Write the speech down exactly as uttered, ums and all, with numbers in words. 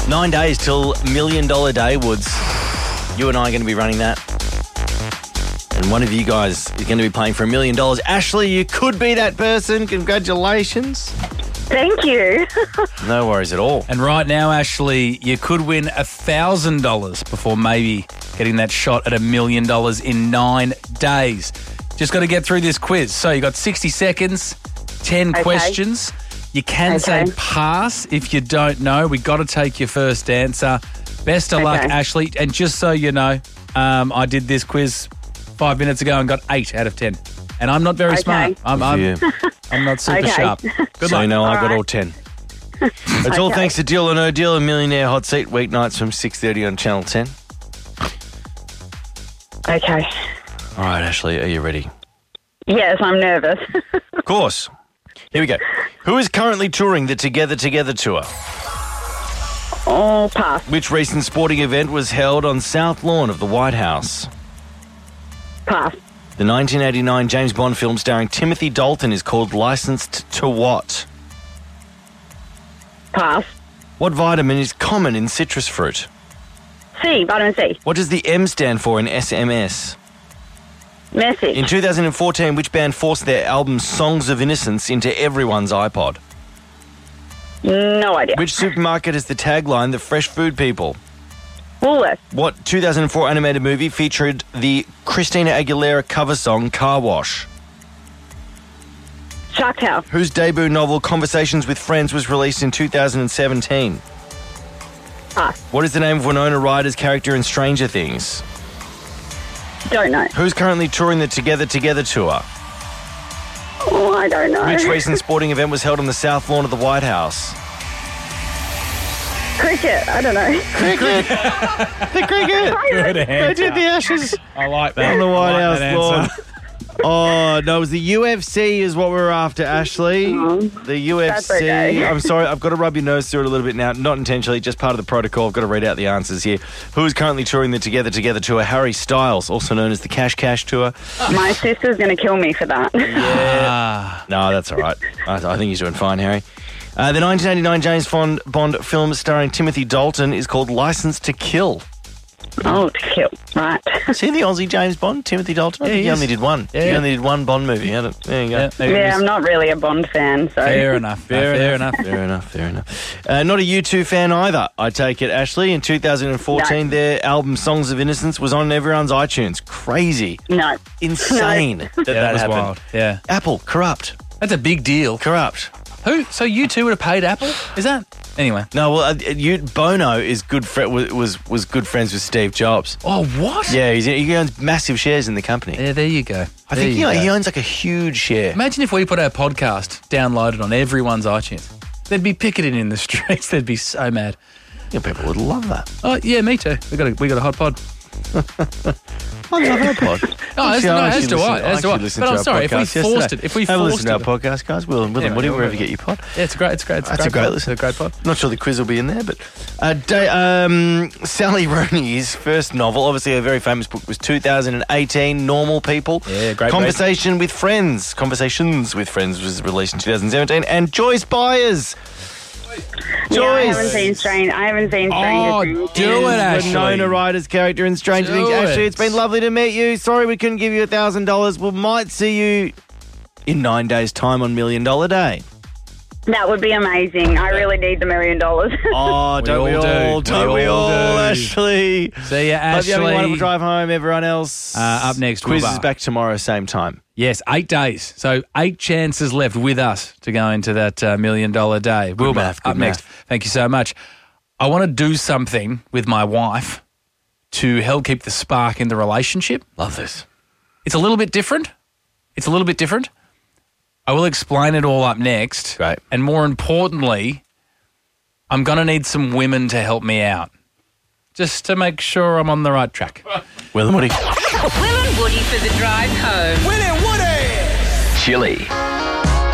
Nine days till Million Dollar Day, Woods. You and I are going to be running that. And one of you guys is going to be playing for a million dollars. Ashley, you could be that person. Congratulations. Thank you. No worries at all. And right now, Ashley, you could win one thousand dollars before maybe getting that shot at a million dollars in nine days. Just got to get through this quiz. So you got sixty seconds, ten Okay. questions. You can Okay. say pass if you don't know. We got to take your first answer. Best of luck, Okay. Ashley. And just so you know, um, I did this quiz five minutes ago and got eight out of ten. And I'm not very Okay. smart. I'm, Good for I'm, you. I'm not super Okay. sharp. Good So luck. you know I All got right. all ten. It's all Okay. thanks to Deal or No Deal, a Millionaire Hot Seat, weeknights from six thirty on Channel ten. Okay. All right, Ashley, are you ready? Yes, I'm nervous. Of course. Here we go. Who is currently touring the Together Together tour? Oh, pass. Which recent sporting event was held on South Lawn of the White House? Pass. The nineteen eighty-nine James Bond film starring Timothy Dalton is called Licensed to What? Pass. What vitamin is common in citrus fruit? C. Vitamin C. What does the M stand for in S M S? Message. In two thousand fourteen, which band forced their album Songs of Innocence into everyone's iPod? No idea. Which supermarket has the tagline, The Fresh Food People? Woolworth. What two thousand four animated movie featured the Christina Aguilera cover song Car Wash? Shark Tale. Whose debut novel Conversations with Friends was released in two thousand seventeen? Pass. What is the name of Winona Ryder's character in Stranger Things? Don't know. Who's currently touring the Together Together tour? Oh, I don't know. Which recent sporting event was held on the South Lawn of the White House? Cricket. I don't know. Cricket. The cricket. Good They answer. did the Ashes I like that. on the White I like House that lawn. answer. Oh, no, it was the U F C is what we were after, Ashley. The U F C. That's okay. I'm sorry, I've got to rub your nose through it a little bit now. Not intentionally, just part of the protocol. I've got to read out the answers here. Who is currently touring the Together Together tour? Harry Styles, also known as the Cash Cash tour. My sister's going to kill me for that. Ah. No, that's all right. I, I think he's doing fine, Harry. Uh, the nineteen eighty-nine James Bond, Bond film starring Timothy Dalton is called License to Kill. Oh, to kill. Right. See the Aussie James Bond, Timothy Dalton? I Yeah, think he he is. only did one. Yeah. He only did one Bond movie. Had it. There you go. Yeah, there it Yeah, is. I'm not really a Bond fan, so. Fair enough. Fair, fair enough. Fair enough, fair enough. Uh, not a U two fan either, I take it, Ashley. In two thousand fourteen, No. their album Songs of Innocence was on everyone's iTunes. Crazy. No. Insane that Yeah, that that was happened. wild. Yeah. Apple, corrupt. That's a big deal. Corrupt. Who? So you two would have paid Apple? Is that? Anyway. No, well, uh, you, Bono is good fri was, was was good friends with Steve Jobs. Oh, what? Yeah, he's, he owns massive shares in the company. Yeah, there you go. I There think he, you go. he owns like a huge share. Imagine if we put our podcast downloaded on everyone's iTunes. They'd be picketing in the streets. They'd be so mad. Yeah, people would love that. Oh, yeah, me too. We got a, we got a hot pod. I love our pod. Oh, as, Actually, no, actually as do listen- I. As do I. actually listened But to I'm our sorry, if we podcast forced yesterday. it, if we Have a forced listen to our it. podcast, guys. Will and Will Yeah, and Woody, yeah, wherever you yeah. get your pod. Yeah, it's great. It's great. It's That's a great great pod. listen. It's a great pod. Not sure the quiz will be in there, but uh, da- um, Sally Rooney's first novel, obviously a very famous book, was two thousand eighteen, Normal People. Yeah, great Conversation with Friends. Conversations with Friends was released in two thousand seventeen. And Joyce Byers. Yeah, I haven't Joyce. seen Stranger. I haven't seen Stranger Oh, Things. do it, Ashley. Winona Ryder's character in Stranger Do Things. Ashley, it. it's been lovely to meet you. Sorry we couldn't give you a thousand dollars. We might see you in nine days' time on Million Dollar Day. That would be amazing. I really need the million dollars. Oh, don't we all do. all? We Don't we all all, do. Ashley? See ya, Hope you have a wonderful Ashley. drive home, everyone else. Uh, up next, Quiz Wilbur. is back tomorrow, same time. Yes, eight days. So eight chances left with us to go into that uh, million dollar day. Wilbur, math, good up next. math. Thank you so much. I want to do something with my wife to help keep the spark in the relationship. Love this. It's a little bit different. It's a little bit different. I will explain it all up next. Great. And more importantly, I'm going to need some women to help me out, just to make sure I'm on the right track. Will and Woody. Will and Woody for the drive home. Will and Woody! Chili.